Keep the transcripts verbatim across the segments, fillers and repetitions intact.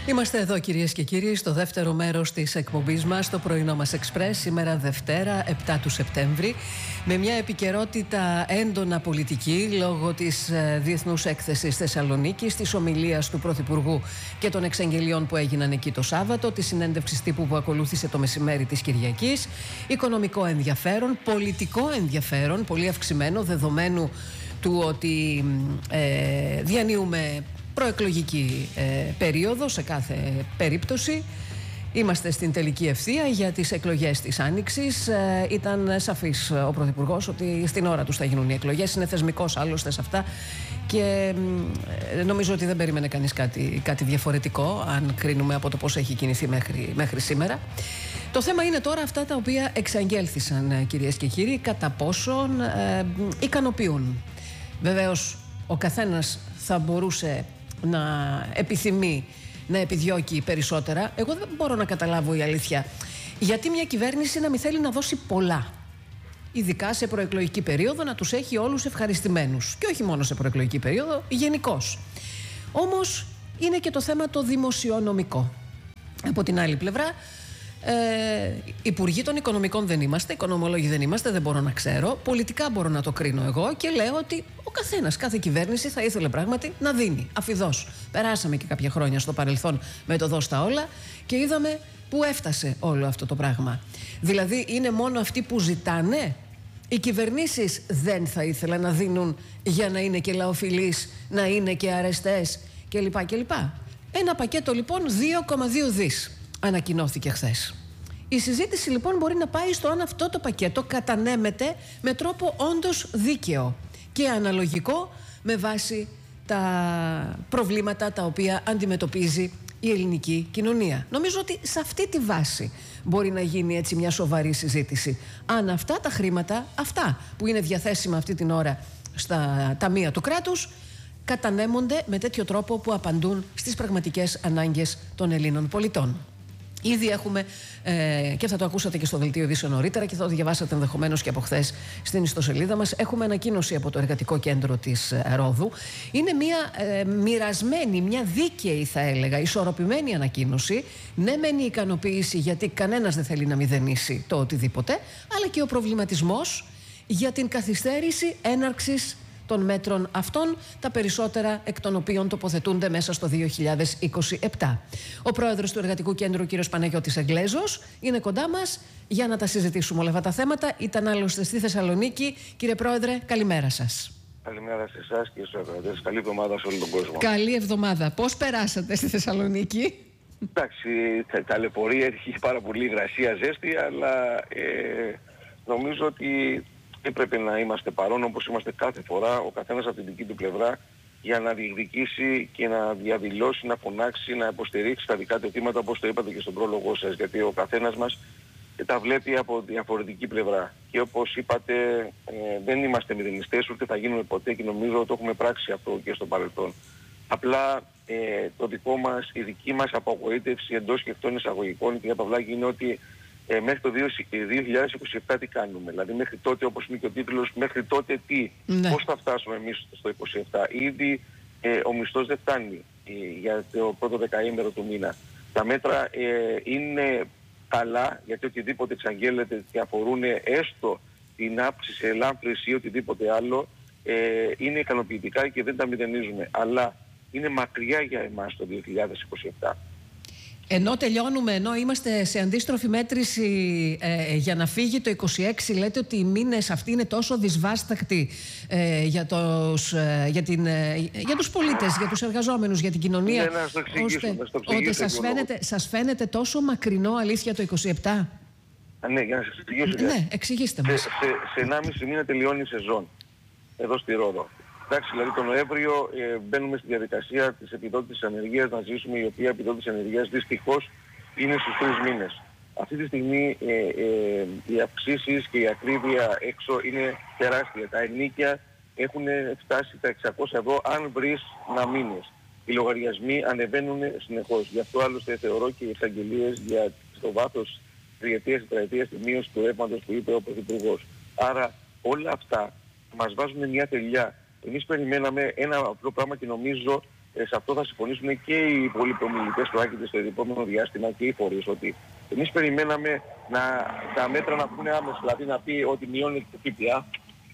Είμαστε εδώ, κυρίες και κύριοι, στο δεύτερο μέρος της εκπομπής μας, το πρωινό μας Εξπρές, σήμερα Δευτέρα, επτά του Σεπτέμβρη, με μια επικαιρότητα έντονα πολιτική λόγω της ε, Διεθνούς Έκθεσης Θεσσαλονίκης, της ομιλίας του Πρωθυπουργού και των εξαγγελιών που έγιναν εκεί το Σάββατο, της συνέντευξης τύπου που ακολούθησε το μεσημέρι της Κυριακής, οικονομικό ενδιαφέρον, πολιτικό ενδιαφέρον, πολύ αυξημένο, δεδομένου του ότι ε, διανύουμε προεκλογική ε, περίοδο σε κάθε περίπτωση. Είμαστε στην τελική ευθεία για τις εκλογές της Άνοιξης. Ε, ήταν σαφής ο Πρωθυπουργός ότι στην ώρα τους θα γίνουν οι εκλογές. Είναι θεσμικός άλλωστε σε αυτά και ε, νομίζω ότι δεν περίμενε κανείς κάτι, κάτι διαφορετικό, αν κρίνουμε από το πώς έχει κινηθεί μέχρι, μέχρι σήμερα. Το θέμα είναι τώρα αυτά τα οποία εξαγγέλθησαν, κυρίες και κύριοι, κατά πόσον ε, ικανοποιούν. Βεβαίως ο καθένας θα μπορούσε να επιθυμεί να επιδιώκει περισσότερα. Εγώ δεν μπορώ να καταλάβω, η αλήθεια, γιατί μια κυβέρνηση να μην θέλει να δώσει πολλά, ειδικά σε προεκλογική περίοδο, να τους έχει όλους ευχαριστημένους. Και όχι μόνο σε προεκλογική περίοδο, γενικώς. Όμως είναι και το θέμα το δημοσιονομικό. Από την άλλη πλευρά, Ε, υπουργοί των οικονομικών δεν είμαστε, οικονομολόγοι δεν είμαστε, δεν μπορώ να ξέρω. Πολιτικά μπορώ να το κρίνω εγώ και λέω ότι ο καθένας, κάθε κυβέρνηση θα ήθελε πράγματι να δίνει αφιδώς. Περάσαμε και κάποια χρόνια στο παρελθόν με το δώσ' τα όλα και είδαμε που έφτασε όλο αυτό το πράγμα. Δηλαδή είναι μόνο αυτοί που ζητάνε. Οι κυβερνήσεις δεν θα ήθελαν να δίνουν για να είναι και λαοφιλείς, να είναι και αρεστές κλπ. κλπ. Ένα πακέτο λοιπόν δύο κόμμα δύο δις ανακοινώθηκε χθες. Η συζήτηση λοιπόν μπορεί να πάει στο αν αυτό το πακέτο κατανέμεται με τρόπο όντως δίκαιο και αναλογικό με βάση τα προβλήματα τα οποία αντιμετωπίζει η ελληνική κοινωνία. Νομίζω ότι σε αυτή τη βάση μπορεί να γίνει έτσι μια σοβαρή συζήτηση. Αν αυτά τα χρήματα, αυτά που είναι διαθέσιμα αυτή την ώρα στα ταμεία του κράτους, κατανέμονται με τέτοιο τρόπο που απαντούν στις πραγματικές ανάγκες των Ελλήνων πολιτών. Ήδη έχουμε, ε, και θα το ακούσατε και στο δελτίο ειδήσεων νωρίτερα και θα το διαβάσατε ενδεχομένως και από χθες στην ιστοσελίδα μας, έχουμε ανακοίνωση από το Εργατικό Κέντρο της ε, Ρόδου. Είναι μια ε, μοιρασμένη, μια δίκαιη θα έλεγα, ισορροπημένη ανακοίνωση. Ναι, μένει η ικανοποίηση γιατί κανένας δεν θέλει να μηδενίσει το οτιδήποτε, αλλά και ο προβληματισμός για την καθυστέρηση έναρξης των μέτρων αυτών, τα περισσότερα εκ των οποίων τοποθετούνται μέσα στο δύο χιλιάδες είκοσι επτά. Ο πρόεδρος του Εργατικού Κέντρου, κύριος Παναγιώτης Εγγλέζος, είναι κοντά μας για να τα συζητήσουμε όλα αυτά τα θέματα. Ήταν άλλωστε στη Θεσσαλονίκη. Κύριε Πρόεδρε, καλημέρα σας. Καλημέρα σε εσάς και στους ακροατές. Καλή εβδομάδα σε όλο τον κόσμο. Καλή εβδομάδα. Πώς περάσατε στη Θεσσαλονίκη? Εντάξει, ταλαιπωρία, έχει πάρα πολύ υγρασία, ζέστη, αλλά ε, νομίζω ότι έπρεπε να είμαστε παρόν όπως είμαστε κάθε φορά, ο καθένας από την δική του πλευρά, για να διεκδικήσει και να διαδηλώσει, να φωνάξει, να υποστηρίξει τα δικά του αιτήματα, όπως το είπατε και στον πρόλογο σας, γιατί ο καθένας μας τα βλέπει από διαφορετική πλευρά. Και όπως είπατε, ε, δεν είμαστε μηδενιστές, ούτε θα γίνουμε ποτέ και νομίζω ότι το έχουμε πράξει αυτό και στο παρελθόν. Απλά ε, το δικό μας, η δική μας απογοήτευση εντός και εκτός εισαγωγικών, κυρία Παυλάκη, είναι ότι Ε, μέχρι το δύο χιλιάδες είκοσι επτά τι κάνουμε, δηλαδή μέχρι τότε, όπως είναι και ο τίτλος, μέχρι τότε τι, ναι. Πώς θα φτάσουμε εμείς στο είκοσι επτά. Ήδη ε, ο μισθός δεν φτάνει ε, για το πρώτο δεκαήμερο του μήνα. Τα μέτρα ε, είναι καλά, γιατί οτιδήποτε εξαγγέλλεται και αφορούν έστω την αύξηση, ελάφρυνση ή οτιδήποτε άλλο, ε, είναι ικανοποιητικά και δεν τα μηδενίζουμε. Αλλά είναι μακριά για εμάς το δύο χιλιάδες είκοσι επτά. Ενώ τελειώνουμε, ενώ είμαστε σε αντίστροφη μέτρηση ε, για να φύγει το είκοσι έξι, λέτε ότι οι μήνες αυτοί είναι τόσο δυσβάστακτοι ε, για, τους, ε, για, την, ε, για τους πολίτες, για τους εργαζόμενους, για την κοινωνία, ναι, να στο ώστε, να στο ότι σας φαίνεται, σας φαίνεται τόσο μακρινό, αλήθεια, το είκοσι επτά? Α, ναι, για να σας εξηγήσω. Ναι, εξηγήστε μας. Σε, σε, σε ενάμιση μήνα τελειώνει η σεζόν, εδώ στη Ρόδο. Εντάξει, δηλαδή τον Νοέμβριο ε, μπαίνουμε στη διαδικασία της επιδότησης ανεργίας να ζήσουμε, η οποία επιδότηση ανεργίας δυστυχώς είναι στους τρεις μήνες. Αυτή τη στιγμή ε, ε, οι αυξήσεις και η ακρίβεια έξω είναι τεράστια. Τα ενοίκια έχουν φτάσει τα εξακόσια ευρώ αν βρεις να μείνεις. Οι λογαριασμοί ανεβαίνουν συνεχώς. Γι' αυτό άλλωστε θεωρώ και οι εξαγγελίες για στο βάθος τριετίας, τετραετίας τη μείωση του ρεύματος που είπε ο Πρωθυπουργός. Άρα όλα αυτά μας βάζουν μια τελειά. Εμείς περιμέναμε ένα απλό πράγμα και νομίζω ε, σε αυτό θα συμφωνήσουν και οι υπόλοιποι ομιλητές του Άκη στο επόμενο διάστημα και οι φορείς, ότι εμείς περιμέναμε να, τα μέτρα να πούνε άμεσα, δηλαδή να πει ότι μειώνει το ΦΠΑ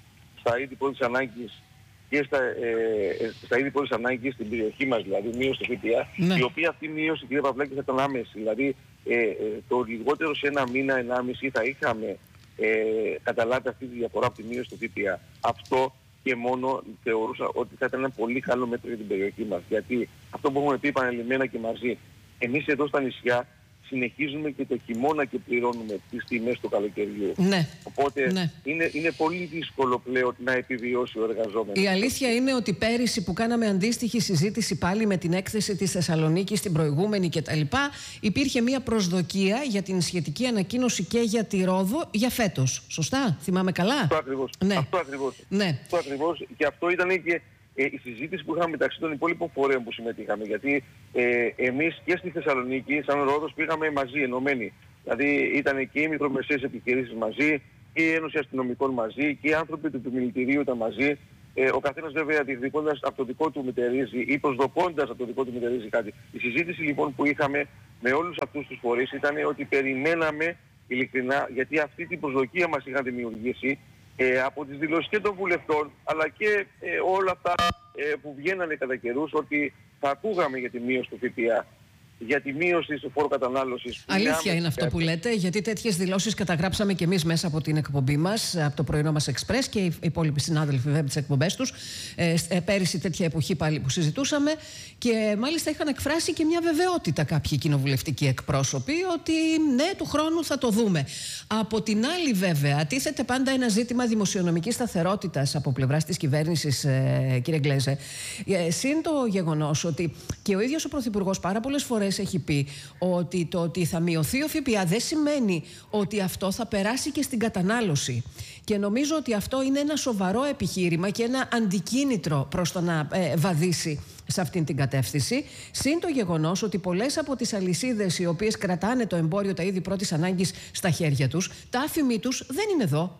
στα είδη πρώτης ανάγκης και στα, ε, στα είδη πρώτης ανάγκης στην περιοχή μας, δηλαδή μείωση του ΦΠΑ, ναι. Η οποία αυτή η μείωση, κύριε Παυλάκη, θα ήταν άμεση. Δηλαδή ε, ε, το λιγότερο σε ένα μήνα, ενάμιση θα είχαμε ε, καταλάβει αυτή τη διαφορά από τη μείωση του ΦΠΑ. Αυτό και μόνο θεωρούσα ότι θα ήταν ένα πολύ καλό μέτρο για την περιοχή μας. Γιατί αυτό που έχουμε πει επανειλημμένα και μαζί, εμείς εδώ στα νησιά συνεχίζουμε και το χειμώνα και πληρώνουμε τις τιμές του καλοκαιριού. Ναι. Οπότε ναι. Είναι, είναι πολύ δύσκολο πλέον να επιβιώσει ο εργαζόμενος. Η αλήθεια είναι ότι πέρυσι που κάναμε αντίστοιχη συζήτηση πάλι με την έκθεση της Θεσσαλονίκης, την προηγούμενη κτλ., υπήρχε μια προσδοκία για την σχετική ανακοίνωση και για τη Ρόδο για φέτος. Σωστά, θυμάμαι καλά. Αυτό ακριβώς. Ναι. Αυτό ακριβώς. Ναι. Αυτό ακριβώς. Και αυτό ήταν και ε, η συζήτηση που είχαμε μεταξύ των υπόλοιπων φορέων που συμμετείχαμε. Γιατί ε, εμείς και στη Θεσσαλονίκη, σαν Ρόδος, πήγαμε μαζί, ενωμένοι. Δηλαδή ήταν και οι μικρομεσαίες επιχειρήσεις μαζί, και η Ένωση Αστυνομικών μαζί, και οι άνθρωποι του επιμελητηρίου ήταν μαζί. Ε, ο καθένας βέβαια διεκδικώντας από το δικό του μητερίζει ή προσδοκώντας από το δικό του μητερίζει κάτι. Η συζήτηση λοιπόν που είχαμε με όλους αυτούς τους φορείς ήταν ότι περιμέναμε ειλικρινά, γιατί αυτή την προσδοκία μας είχαν δημιουργήσει ε, από τις δηλώσεις και των βουλευτών, αλλά και ε, όλα αυτά ε, που βγαίνανε κατά καιρούς, ότι θα ακούγαμε για τη μείωση του ΦΠΑ, για τη μείωση του φόρου κατανάλωσης. Αλήθεια είναι αυτό που λέτε, γιατί τέτοιες δηλώσεις καταγράψαμε και εμείς μέσα από την εκπομπή μας, από το πρωινό μας Express, και οι υπόλοιποι συνάδελφοι βέβαια τις εκπομπές τους. Ε, πέρυσι τέτοια εποχή πάλι που συζητούσαμε, και μάλιστα είχαν εκφράσει και μια βεβαιότητα κάποιοι κοινοβουλευτικοί εκπρόσωποι ότι ναι, του χρόνου θα το δούμε. Από την άλλη, βέβαια, τίθεται πάντα ένα ζήτημα δημοσιονομικής σταθερότητας από πλευράς της κυβέρνησης, ε, κύριε Γκλέζε. Ε, συν το γεγονός ότι και ο ίδιος ο Πρωθυπουργός πάρα πολλές φορές έχει πει ότι το ότι θα μειωθεί ο ΦΠΑ δεν σημαίνει ότι αυτό θα περάσει και στην κατανάλωση. Και νομίζω ότι αυτό είναι ένα σοβαρό επιχείρημα και ένα αντικίνητρο προς το να ε, βαδίσει σε αυτήν την κατεύθυνση. Συν το γεγονός ότι πολλές από τις αλυσίδες οι οποίες κρατάνε το εμπόριο, τα είδη πρώτης ανάγκης στα χέρια τους, τα άφημί τους δεν είναι εδώ.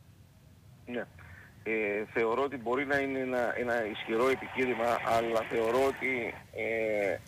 Ναι. Ε, θεωρώ ότι μπορεί να είναι ένα, ένα ισχυρό επιχείρημα, αλλά θεωρώ ότι ε,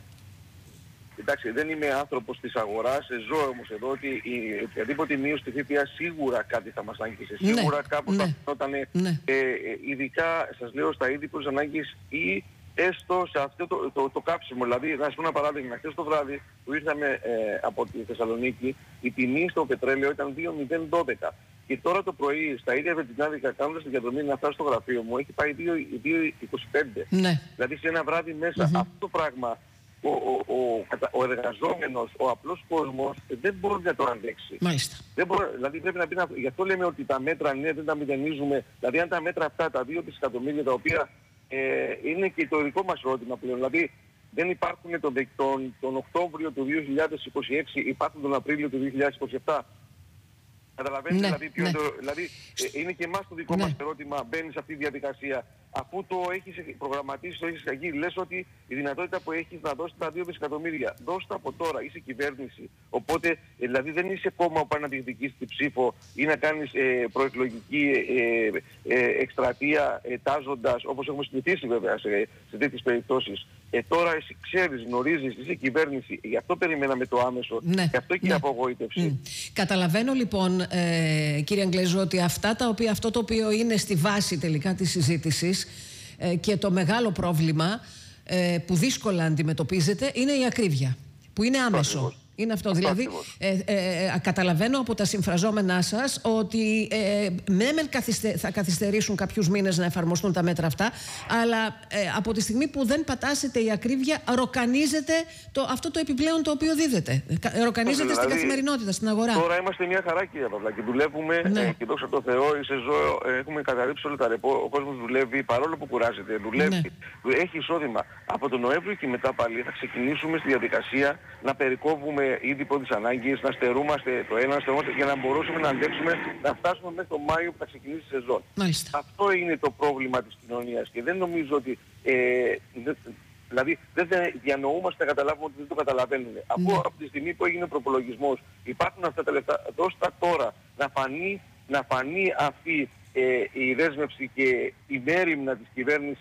εντάξει, δεν είμαι άνθρωπος της αγοράς, ζω όμως εδώ ότι η οποιαδήποτε μείωση του ΦΠΑ σίγουρα κάτι θα μας αγγίσει. Σίγουρα ναι, κάπου ναι, θα φαινόταν, ναι. ε, ειδικά σας λέω στα είδη πρώτης ανάγκης ή έστω σε αυτό το, το, το, το κάψιμο. Δηλαδή, να σας πω ένα παράδειγμα, χθες το βράδυ που ήρθαμε ε, από τη Θεσσαλονίκη, η τιμή στο πετρέλαιο ήταν δύο χιλιάδες δώδεκα. Και τώρα το πρωί, στα ίδια βενζινάδικα, κάνοντας την διαδρομή να φτάσει στο γραφείο μου, έχει πάει δύο είκοσι πέντε. Ναι. Δηλαδή σε ένα βράδυ μέσα. Mm-hmm. Αυτό το πράγμα ο, ο, ο, ο εργαζόμενος, ο απλός κόσμος δεν μπορεί να το αντέξει. Μάλιστα. Δεν μπορεί, δηλαδή πρέπει να πει, να, γι' αυτό λέμε ότι τα μέτρα ναι, δεν τα μηδενίζουμε. Δηλαδή αν τα μέτρα αυτά, τα δύο δισεκατομμύρια τα οποία ε, είναι και το δικό μας ερώτημα πλέον. Δηλαδή δεν υπάρχουν τον, τον, τον Οκτώβριο του δύο χιλιάδες είκοσι έξι, υπάρχουν τον Απρίλιο του δύο χιλιάδες είκοσι επτά. Καταλαβαίνετε, ναι, δηλαδή, ποιο ναι. το, δηλαδή ε, είναι και εμάς το δικό ναι. μας ερώτημα, μπαίνει σε αυτή τη διαδικασία. Αφού το έχεις προγραμματίσει, το έχεις αγγεί, λες ότι η δυνατότητα που έχεις να δώσεις τα δύο δισεκατομμύρια, δώσ' τα από τώρα, είσαι κυβέρνηση. Οπότε, ε, δηλαδή δεν είσαι κόμμα που πάει να διεκδικήσεις τη ψήφο ή να κάνεις ε, προεκλογική ε, ε, εκστρατεία ετάζοντας, όπως έχουμε συνηθίσει βέβαια σε, σε τέτοιες περιπτώσεις. Ε, τώρα εσύ ξέρεις, γνωρίζεις, είσαι κυβέρνηση, γι' αυτό περιμέναμε το άμεσο, ναι, γι' αυτό και ναι. η απογοήτευση. Mm. Καταλαβαίνω λοιπόν, ε, κύριε Αγγλέζο, ότι αυτά τα οποία, αυτό το οποίο είναι στη βάση τελικά της συζήτησης ε, και το μεγάλο πρόβλημα ε, που δύσκολα αντιμετωπίζεται είναι η ακρίβεια, που είναι άμεσο. Είναι αυτό. αυτό δηλαδή, ε, ε, ε, καταλαβαίνω από τα συμφραζόμενά σας ότι ε, ναι, μεν καθυστε, θα καθυστερήσουν κάποιους μήνες να εφαρμοστούν τα μέτρα αυτά, αλλά ε, από τη στιγμή που δεν πατάσετε η ακρίβεια, ροκανίζεται το, αυτό το επιπλέον το οποίο δίδεται. Ροκανίζεται δηλαδή, στην καθημερινότητα, στην αγορά. Τώρα είμαστε μια χαρά, κύριε Παυλάκη. Δουλεύουμε ναι. ε, και δόξα τω Θεώ, η σεζό, ε, έχουμε καταρρύψει όλα τα ρεπό. Ο κόσμος δουλεύει, παρόλο που κουράζεται, δουλεύει. Ναι. Έχει εισόδημα. Από τον Νοέμβριο και μετά πάλι θα ξεκινήσουμε στη διαδικασία να περικόβουμε ήδη πρώτης ανάγκης, να στερούμαστε το ένα, να στερούμαστε για να μπορέσουμε να αντέξουμε, να φτάσουμε μέχρι τον Μάιο που θα ξεκινήσει η σεζόν. Μάλιστα. Αυτό είναι το πρόβλημα της κοινωνίας και δεν νομίζω ότι, ε, δε, δηλαδή δεν διανοούμαστε να καταλάβουμε ότι δεν το καταλαβαίνουν. Mm. Από, από τη στιγμή που έγινε ο προπολογισμός, υπάρχουν αυτά τα λεφτά, δώστα τώρα να φανεί, να φανεί αυτή ε, η δέσμευση και η μέριμνα της κυβέρνησης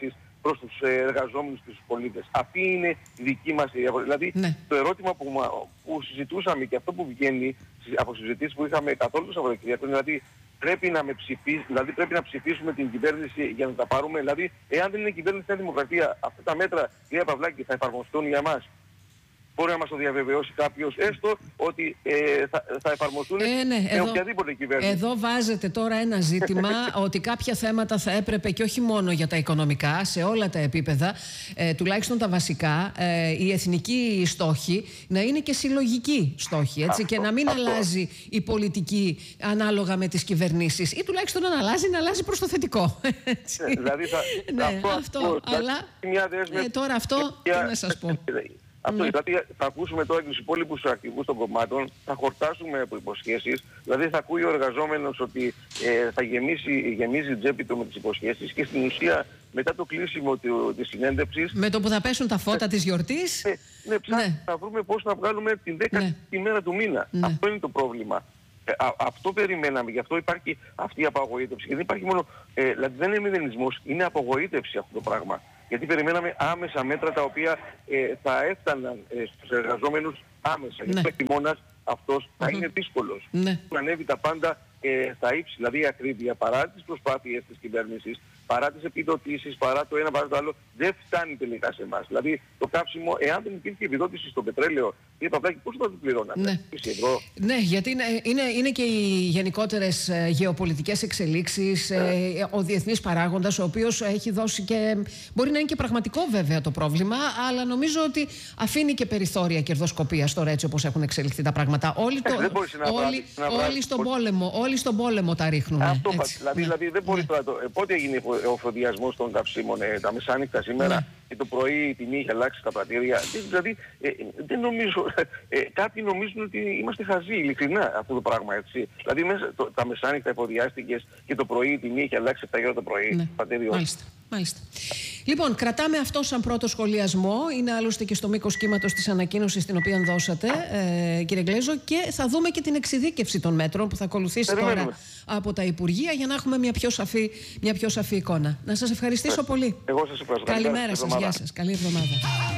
προς τους εργαζόμενους και τους πολίτες. Αυτή είναι η δική μας διαφορά. Δηλαδή ναι. το ερώτημα που, που συζητούσαμε και αυτό που βγαίνει από συζητήσεις που είχαμε καθόλου το Σαββατοκύριακο, δηλαδή πρέπει να, με ψηφί, δηλαδή πρέπει να ψηφίσουμε την κυβέρνηση για να τα πάρουμε. Δηλαδή, εάν δεν είναι κυβέρνηση Νέα Δημοκρατία, αυτά τα μέτρα, κυρία Παυλάκη, θα εφαρμοστούν για μας. Μπορεί να μας το διαβεβαιώσει κάποιος, έστω ότι ε, θα, θα εφαρμοστούν ε, ναι, με εδώ, οποιαδήποτε κυβέρνηση. Εδώ βάζετε τώρα ένα ζήτημα ότι κάποια θέματα θα έπρεπε και όχι μόνο για τα οικονομικά, σε όλα τα επίπεδα, ε, τουλάχιστον τα βασικά, ε, οι εθνικοί στόχοι να είναι και συλλογικοί στόχοι, έτσι, αυτό, και να μην αυτό. αλλάζει η πολιτική ανάλογα με τις κυβερνήσεις ή τουλάχιστον να αλλάζει, να αλλάζει προς το θετικό. Ναι, δηλαδή θα, ναι, αυτό, αυτό, αυτό αλλά ε, τώρα αυτό τι να σας πω. Αυτό, ναι. Δηλαδή θα ακούσουμε τώρα και τους υπόλοιπους αρχηγούς των κομμάτων, θα χορτάσουμε από υποσχέσεις, δηλαδή θα ακούει ο εργαζόμενος ότι ε, θα γεμίσει, γεμίζει τσέπη του με τις υποσχέσεις και στην ουσία μετά το κλείσιμο της συνέντευξης... Με το που θα πέσουν τα φώτα ε, της γιορτής... Ναι, ναι, ψάχνουμε ναι. να βρούμε πώς να βγάλουμε την δέκατη ναι. μέρα του μήνα. Ναι. Αυτό είναι το πρόβλημα. Ε, α, αυτό περιμέναμε, γι' αυτό υπάρχει αυτή η απογοήτευση. Και δεν υπάρχει μόνο, ε, δηλαδή δεν είναι μηδενισμός, είναι απογοήτευση αυτό το πράγμα. Γιατί περιμέναμε άμεσα μέτρα τα οποία ε, θα έφταναν ε, στους εργαζόμενους άμεσα. Ναι. Γιατί ο χειμώνας αυτός θα mm-hmm. είναι δύσκολος. Ναι. Να ανέβει τα πάντα ε, στα ύψη, δηλαδή η ακρίβεια, παρά τις προσπάθειες της κυβέρνησης, παρά τις επιδοτήσεις, παρά το ένα, παρά το άλλο, δεν φτάνει τελικά σε εμάς. Δηλαδή το καύσιμο, εάν δεν υπήρχε επιδότηση στο πετρέλαιο, κύριε Παυλάκη, πώς θα το πληρώναμε? Ναι. Ευρώ. Ναι, γιατί είναι, είναι, είναι και οι γενικότερες ε, γεωπολιτικές εξελίξεις, ε, ο διεθνής παράγοντας, ο οποίος έχει δώσει και... Μπορεί να είναι και πραγματικό βέβαια το πρόβλημα, αλλά νομίζω ότι αφήνει και περιθώρια κερδοσκοπίας τώρα έτσι όπως έχουν εξελιχθεί τα πράγματα. Όλοι, το, ε, όλοι, όλοι, στον πόλεμο, όλοι στον πόλεμο τα ρίχνουν. Αυτό δηλαδή, ναι. δηλαδή δεν μπορεί ναι. τώρα... Το, πότε έγινε ο φοδιασμός των καυσίμων, ε, τα μεσάνυχτα σήμερα, ναι. και το πρωί η τιμή είχε αλλάξει στα πρατήρια. Δηλαδή ε, δεν νομίζω... Ε, κάποιοι νομίζουν ότι είμαστε χαζοί, ειλικρινά, αυτό το πράγμα, έτσι. Δηλαδή μέσα, το, τα μεσάνυχτα εφοδιάστηκες και το πρωί η τιμή είχε αλλάξει επτά ώρα το πρωί. Ναι. Μάλιστα. Μάλιστα. Λοιπόν, κρατάμε αυτό σαν πρώτο σχολιασμό. Είναι άλλωστε και στο μήκος κύματος της ανακοίνωσης την οποία δώσατε, ε, κύριε Γκλέζο, και θα δούμε και την εξειδίκευση των μέτρων που θα ακολουθήσει Περιμένουμε. τώρα από τα Υπουργεία για να έχουμε μια πιο σαφή, μια πιο σαφή εικόνα. Να σας ευχαριστήσω πολύ. Εγώ σας ευχαριστώ. Καλημέρα σας. Γεια σας. Καλή εβδομάδα.